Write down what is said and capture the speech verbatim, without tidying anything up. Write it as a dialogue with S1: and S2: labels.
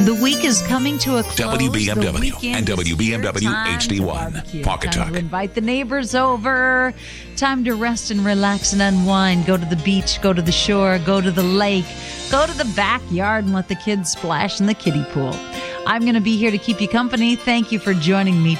S1: The week is coming to a close.
S2: W B M W
S1: The weekend
S2: and W B M W
S1: is your time
S2: H D one.
S1: to barbecue.
S2: Pocket
S1: Time
S2: Talk.
S1: to invite the neighbors over. Time to rest and relax and unwind. Go to the beach, go to the shore, go to the lake, go to the backyard and let the kids splash in the kiddie pool. I'm going to be here to keep you company. Thank you for joining me